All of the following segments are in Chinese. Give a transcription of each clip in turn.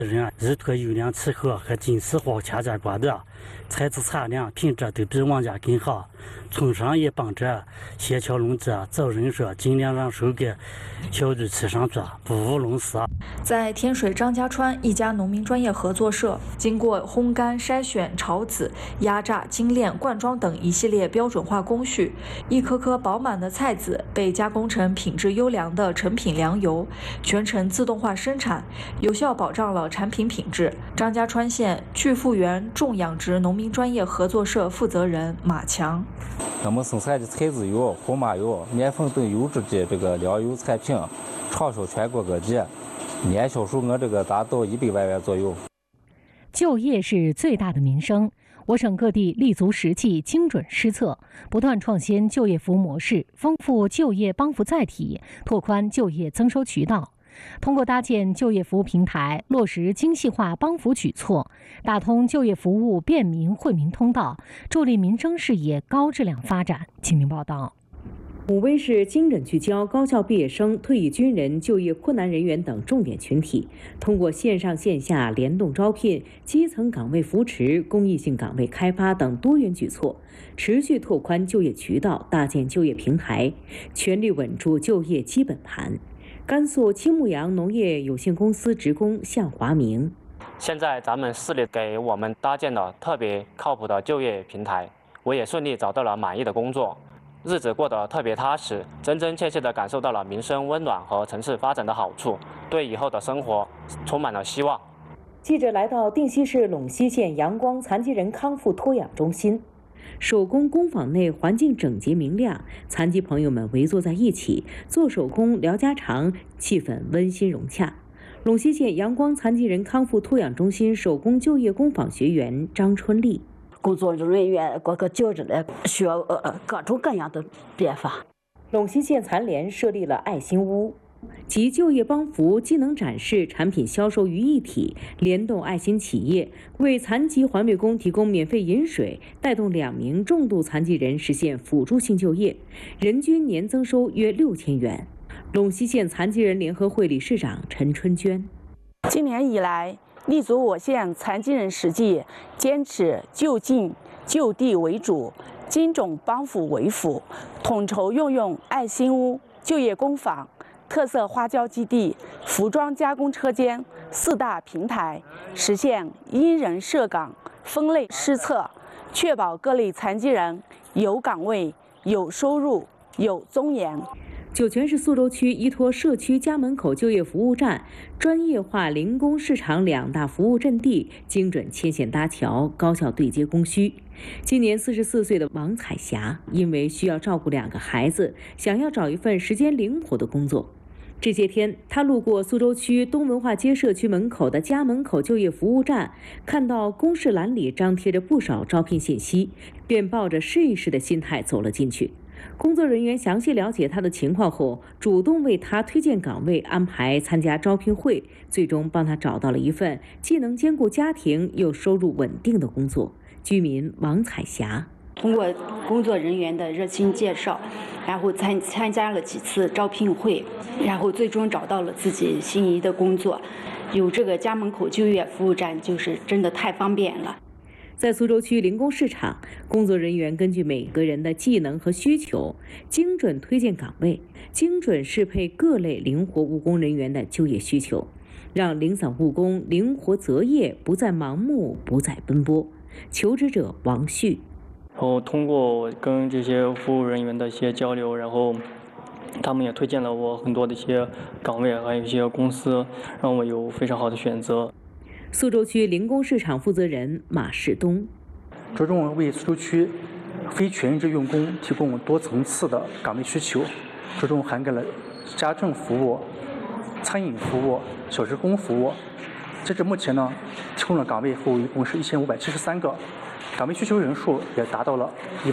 人日托优良气候和近视黄强加光的材质产量品质都比往家更好。村上也帮着协调农者找人手，尽量让收割效率提上去，不误农时。 在天水张家川一家农民专业合作社，经过烘干、筛选、炒籽、压榨、精炼、灌装等一系列标准化工序，一颗颗饱满的菜籽被加工成品质优良的成品粮油，全程自动化生产，有效保障了产品品质。张家川县巨富源种养殖农民专业合作社负责人马强。 我们生产的菜籽油、胡麻油、面粉等优质的粮油产品，畅销全国各地，年销售额达到100万元左右。 就业是最大的民生，我省各地立足实际、精准施策，不断创新就业服务模式，丰富就业帮扶载体，拓宽就业增收渠道。通过搭建就业服务平台，落实精细化帮扶举措，打通就业服务便民惠民通道，助力民生事业高质量发展。请听报道。 武威市精准聚焦高校毕业生、退役军人、就业困难人员等重点群体，通过线上线下联动招聘、基层岗位扶持、公益性岗位开发等多元举措，持续拓宽就业渠道，搭建就业平台，全力稳住就业基本盘。甘肃青牧羊农业有限公司职工向华明： 现在咱们市里给我们搭建了特别靠谱的就业平台，我也顺利找到了满意的工作，日子过得特别踏实，真真切切地感受到了民生温暖和城市发展的好处，对以后的生活充满了希望。 记者来到定西市陇西县阳光残疾人康复托养中心。手工工坊内环境整洁明亮，残疾朋友们围坐在一起做手工聊家常，气氛温馨融洽。陇西县阳光残疾人康复托养中心手工就业工坊学员张春丽： 工作人员各个角质的需要各种各样的变法。 陇西县残联设立了爱心屋，集就业帮扶、技能展示、产品销售于一体，联动爱心企业，为残疾环卫工提供免费饮水，带动2名重度残疾人实现辅助性就业，人均年增收约6000元。陇西县残疾人联合会理事长陈春娟： 今年以来，立足我县残疾人实际，坚持就近就地为主，精准帮扶为辅，统筹运用爱心屋、就业工坊、特色花椒基地、服装加工车间4大平台，实现因人设岗、分类施策，确保各类残疾人有岗位、有收入、有尊严。 酒泉市宿州区依托社区家门口就业服务站、专业化零工市场2大服务阵地，精准牵线搭桥，高效对接供需。今年44岁的王彩霞，因为需要照顾2个孩子，想要找一份时间灵活的工作。这些天，他路过苏州区东文化街社区门口的家门口就业服务站，看到公示栏里张贴着不少招聘信息，便抱着试一试的心态走了进去。工作人员详细了解他的情况后，主动为他推荐岗位，安排参加招聘会，最终帮他找到了一份既能兼顾家庭又收入稳定的工作。居民王彩霞： 通过工作人员的热心介绍，然后参加了几次招聘会，然后最终找到了自己心仪的工作。有这个家门口就业服务站，就是真的太方便了。 在苏州区零工市场，工作人员根据每个人的技能和需求，精准推荐岗位，精准适配各类灵活务工人员的就业需求，让零散务工灵活择业，不再盲目，不再奔波。求职者王旭： 然后通过跟这些服务人员的一些交流，然后他们也推荐了我很多的一些岗位，还有一些公司，让我有非常好的选择。 苏州区零工市场负责人马世东： 着重为苏州区非全日制用工提供多层次的岗位需求，着重涵盖了家政服务、餐饮服务、小时工服务。截至目前呢，提供的岗位一共是1573个，岗位需求人数也达到了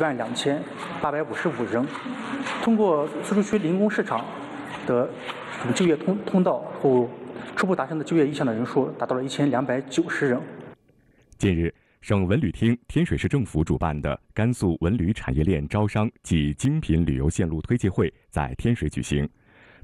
12855人。通过苏州区零工市场的就业通道后，初步达成的就业意向的人数达到了1290人。 近日，省文旅厅、天水市政府主办的甘肃文旅产业链招商暨精品旅游线路推介会在天水举行。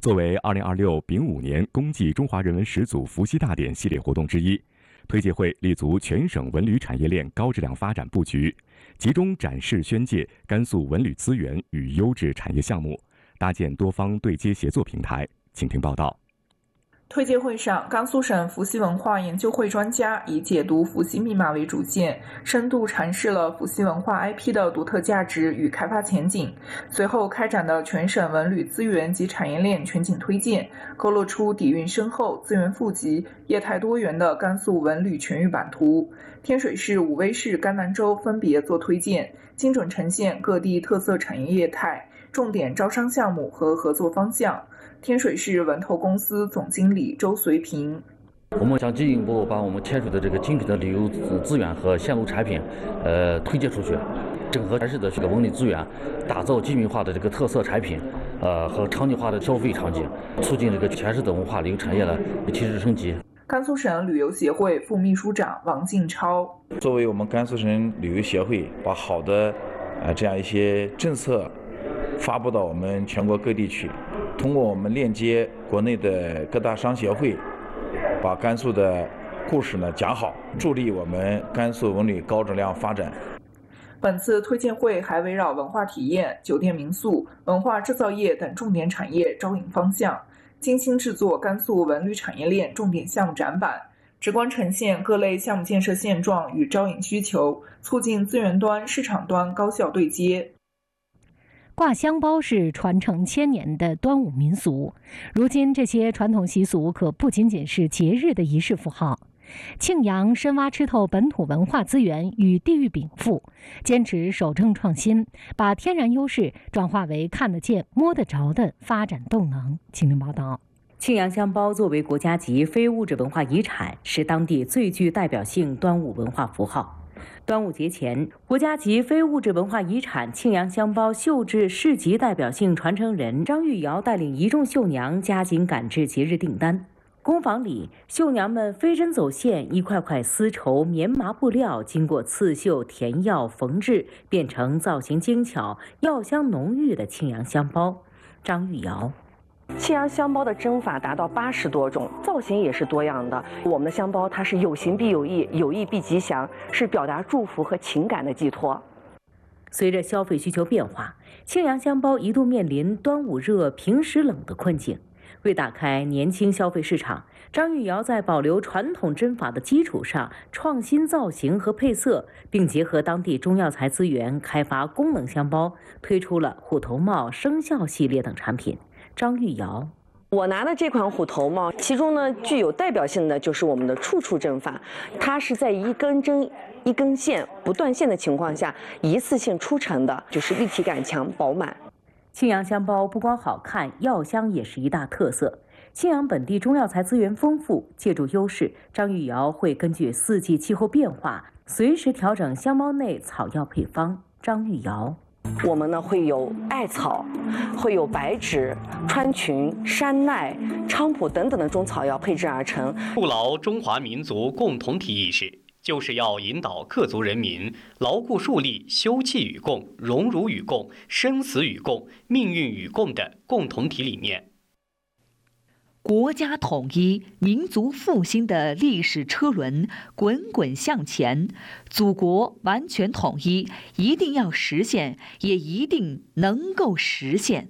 作为2026丙午年公祭中华人文始祖伏羲大典系列活动之一，推介会立足全省文旅产业链高质量发展布局，集中展示宣介甘肃文旅资源与优质产业项目，搭建多方对接协作平台。请听报道。 推介会上，甘肃省伏羲文化研究会专家以解读伏羲密码为主线，深度阐释了伏羲文化 IP 的独特价值与开发前景。随后开展的全省文旅资源及产业链全景推荐，勾勒出底蕴深厚、资源富集、业态多元的甘肃文旅全域版图。天水市、武威市、甘南州分别做推荐，精准呈现各地特色产业业态、重点招商项目和合作方向。天水市文投公司总经理周随平： 我们想进一步把我们天水的这个精品的旅游资源和线路产品，推介出去，整合全市的这个文旅资源，打造居民化的这个特色产品，和场景化的消费场景，促进这个全市的文化旅游产业的提质升级。 甘肃省旅游协会副秘书长王进超： 作为我们甘肃省旅游协会，把好的这样一些政策发布到我们全国各地去。通过我们链接国内的各大商协会，把甘肃的故事呢讲好，助力我们甘肃文旅高质量发展。 本次推荐会还围绕文化体验、酒店民宿、文化制造业等重点产业招引方向，精心制作甘肃文旅产业链重点项目展板，直观呈现各类项目建设现状与招引需求，促进资源端、市场端高效对接。 挂香包是传承千年的端午民俗，如今这些传统习俗可不仅仅是节日的仪式符号。庆阳深挖吃透本土文化资源与地域禀赋，坚持守正创新，把天然优势转化为看得见、摸得着的发展动能。请听报道。 庆阳香包作为国家级非物质文化遗产，是当地最具代表性端午文化符号。端午节前，国家级非物质文化遗产庆阳香包绣制市级代表性传承人张玉瑶带领一众绣娘加紧赶制节日订单。工坊里，绣娘们飞针走线，一块块丝绸、棉麻布料经过刺绣、填药、缝制，变成造型精巧、药香浓郁的庆阳香包。张玉瑶： 庆阳香包的针法达到80多种，造型也是多样的。我们的香包它是有形必有意，有意必吉祥，是表达祝福和情感的寄托。 随着消费需求变化，庆阳香包一度面临端午热、平时冷的困境。为打开年轻消费市场，张玉瑶在保留传统针法的基础上，创新造型和配色，并结合当地中药材资源，开发功能香包，推出了虎头帽、生肖系列等产品。张玉瑶： 我拿的这款虎头帽，其中呢具有代表性的就是我们的处处针法，它是在一根针、一根线不断线的情况下，一次性出成的，就是立体感强、饱满。 庆阳香包不光好看，药香也是一大特色。庆阳本地中药材资源丰富，借助优势，张玉瑶会根据四季气候变化，随时调整香包内草药配方。张玉瑶： 我们呢会有艾草，会有白芷、川芩、山奈、菖蒲等等的中草药配制而成， 筑牢中华民族共同体意识，就是要引导各族人民牢固树立休戚与共、荣辱与共、生死与共、命运与共的共同体理念。 国家统一、民族复兴的历史车轮滚滚向前，祖国完全统一一定要实现，也一定能够实现。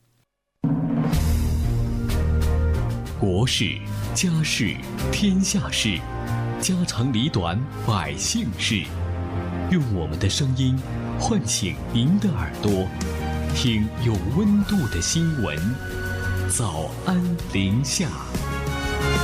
国事、家事、天下事，家长里短，百姓事。用我们的声音唤醒您的耳朵，听有温度的新闻。早安临夏。